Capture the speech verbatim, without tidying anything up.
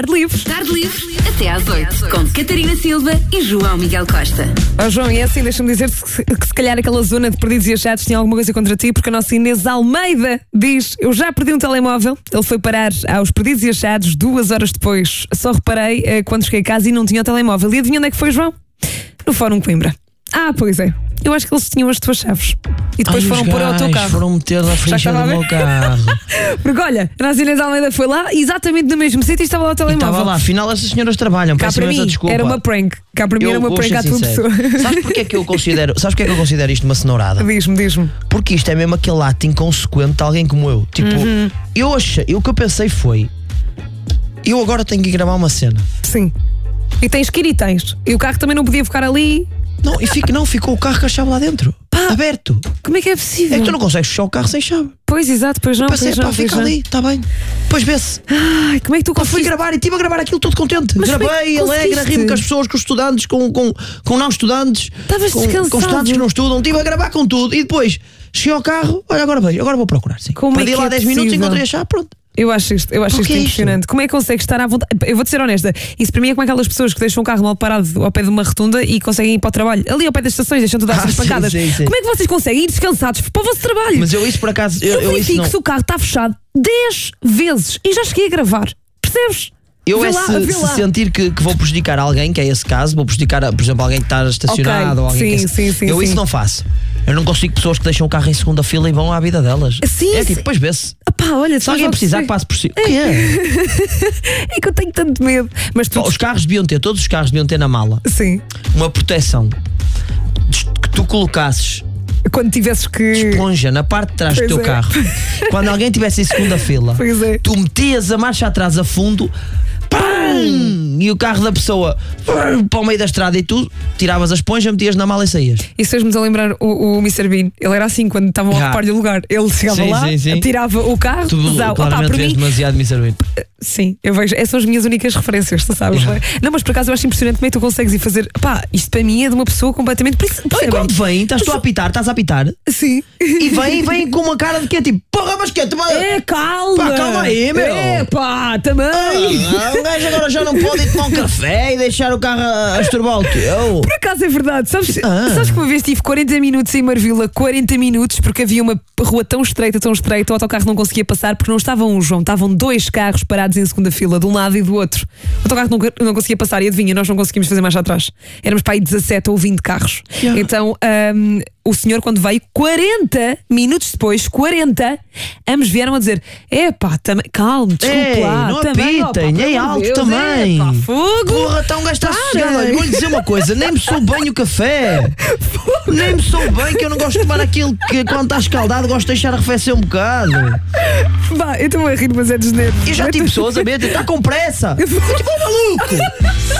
Tarde Livre. Tarde Livre, até às oito, com Catarina Silva e João Miguel Costa. Ó oh, João, e é assim, deixa-me dizer que, que se calhar aquela zona de perdidos e achados tinha alguma coisa contra ti, porque a nossa Inês Almeida diz: eu já perdi um telemóvel, ele foi parar aos perdidos e achados duas horas depois. Só reparei eh, quando cheguei a casa e não tinha o telemóvel. E adivinha onde é que foi, João? No Fórum Coimbra. Ah, pois é. Eu acho que eles tinham as tuas chaves. E depois Ai, foram pôr ao teu carro. Foram meter na frente do meu carro. Porque olha, a nossa Inês Almeida foi lá, exatamente no mesmo sítio, e estava lá o telemóvel. Estava lá, afinal essas senhoras trabalham. Cá para mim desculpa. era uma prank. Cá para mim eu, era uma prank à tua pessoa. Sabes porque é que eu considero, sabes porque é que eu considero isto uma cenourada? Diz-me, diz-me. Porque isto é mesmo aquele ato inconsequente de alguém como eu. Tipo, uhum. eu achei, eu, o que eu pensei foi: eu agora tenho que gravar uma cena. Sim. E tens que ir e tens. E o carro também não podia ficar ali. Não, e fico, não, ficou o carro com a chave lá dentro. Pá, aberto. Como é que é possível? É que tu não consegues fechar o carro sem chave. Pois, exato, pois não. Passei, pois pá, não, fica pois ali, está bem. Depois vê-se. Ai, como é que tu Quando fui conseguiste? gravar e estive a gravar aquilo todo contente. Mas como é Gravei, que alegre, a conseguiste? rir-me com as pessoas, com os estudantes, com, com, com não estudantes. Estavas com, descansado. com estudantes que não estudam. Estive a gravar com tudo. E depois cheguei ao carro, olha, agora vejo, agora vou procurar. Sim. Como Perdi é que lá é dez minutos, possível? encontrei a chave, pronto. Eu acho isto, eu acho Pô, isto que é impressionante. isto? Como é que consegues estar à vontade? Eu vou-te ser honesta, isso para mim é como aquelas pessoas que deixam o carro mal parado ao pé de uma rotunda e conseguem ir para o trabalho. Ali ao pé das estações, deixam tudo às Ah, sim, pancadas. sim, sim. Como é que vocês conseguem ir descansados para o vosso trabalho? Mas eu isso por acaso. Eu, eu eu isso verifico não. se o carro está fechado dez vezes e já cheguei a gravar. Percebes? Eu Vê é lá, se, vê se lá. sentir que, que vou prejudicar alguém, que é esse caso, vou prejudicar, por exemplo, alguém que está estacionado Ok, ou alguém sim, que sim, sim, eu sim. isso não faço. Eu não consigo pessoas que deixam o carro em segunda fila e vão à vida delas. Sim, é sim. tipo, depois vê-se. Epá, olha, Se alguém precisar que passe por cima. O que é? É que eu tenho tanto medo. Mas tu... Pá, os carros deviam ter, todos os carros deviam ter na mala Sim. uma proteção que tu colocasses Quando tivesses que. esponja na parte de trás Pois do teu é. carro. Quando alguém estivesse em segunda fila, Pois é. tu metias a marcha atrás a fundo, pam, e o carro da pessoa pam, para o meio da estrada e tu tiravas a esponja, metias na mala e saías. Isso fez-me a lembrar o, o mister Bean. Ele era assim quando estavam a Já. ocupar-lhe o lugar. Ele chegava Sim, lá, sim, sim. tirava o carro, Tu pesava. Opa, claramente para vês mim, demasiado mister Bean. sim, eu vejo. Essas são as minhas únicas referências, tu sabes, Já. não é? Não, mas por acaso eu acho impressionante como é que tu consegues ir fazer. Pá, isto para mim é de uma pessoa completamente. Olha, Percebem? quando vem, estás tu a apitar, estás a apitar Sim. e vem, vem com uma cara de que é tipo, porra, mas que é? É, calma! Pá, calma aí, meu. É, pá, também! Ah, um gajo agora já não pode ir tomar um café e deixar o carro a, a esturbar o teu. Por acaso é verdade, sabes, Ah. sabes que uma vez tive quarenta minutos em Marvila, quarenta minutos, porque havia uma rua tão estreita, tão estreita, o autocarro não conseguia passar porque não estava um, João, estavam dois carros parados em segunda fila, de um lado e do outro. O autocarro não, não conseguia passar e adivinha, nós não conseguimos fazer marcha atrás. Éramos para aí dezassete ou vinte carros. Yeah. Então, hum, o senhor, quando veio, quarenta minutos depois, quarenta, ambos vieram a dizer: epá, também, calme, desculpe Ei, lá, não também, apitem, ó, pá, é pelo amor alto de Deus, também. epá, fogo. Porra, está um gajo está Para. sossegado. Olha, vou-lhe dizer uma coisa: nem me sou bem o café. Nem me sou bem, que eu não gosto de tomar aquilo que quando está escaldado gosto de deixar arrefecer um bocado. Vá, eu estou a rir, mas é dos nervos. E já tive pessoas a ver, está com pressa. Eu tipo, "Ô, maluco!